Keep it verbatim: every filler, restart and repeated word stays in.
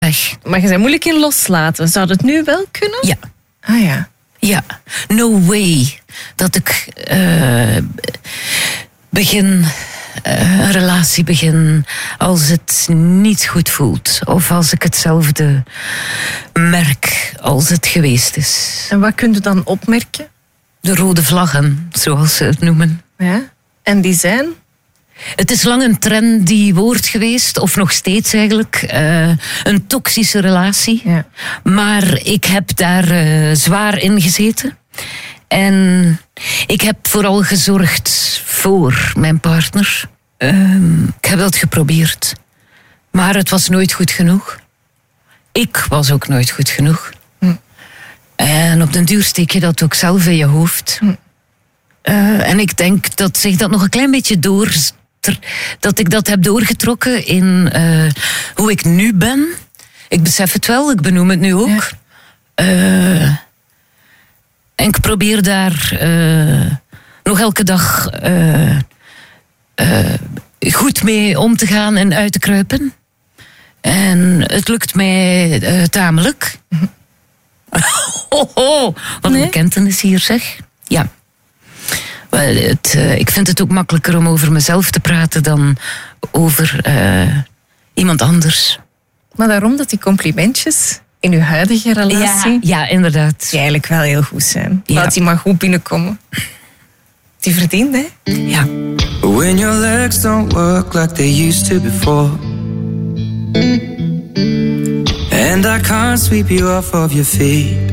weg. Maar je bent moeilijk in loslaten. Zou dat nu wel kunnen? Ja. Ah ja. Ja, no way dat ik uh, begin, uh, een relatie begin als het niet goed voelt. Of als ik hetzelfde merk als het geweest is. En wat kun je dan opmerken? De rode vlaggen, zoals ze het noemen. Ja. En die zijn? Het is lang een trendy woord geweest, of nog steeds eigenlijk, uh, een toxische relatie. Ja. Maar ik heb daar uh, zwaar in gezeten. En ik heb vooral gezorgd voor mijn partner. Uh, ik heb dat geprobeerd. Maar het was nooit goed genoeg. Ik was ook nooit goed genoeg. Hm. En op den duur steek je dat ook zelf in je hoofd. Hm. Uh, en ik denk dat zich dat nog een klein beetje door... dat ik dat heb doorgetrokken in uh, hoe ik nu ben. Ik besef het wel, ik benoem het nu ook. Ja. Uh, en ik probeer daar uh, nog elke dag uh, uh, goed mee om te gaan en uit te kruipen. En het lukt mij uh, tamelijk. oh, oh, wat een bekentenis hier, zeg. Ja. Het, uh, ik vind het ook makkelijker om over mezelf te praten dan over uh, iemand anders. Maar daarom dat die complimentjes in uw huidige relatie... Ja, ja inderdaad. Die eigenlijk wel heel goed zijn. Ja. Laat die maar goed binnenkomen. Die verdient, hè? Ja. When your legs don't work like they used to before, and I can't sweep you off of your feet,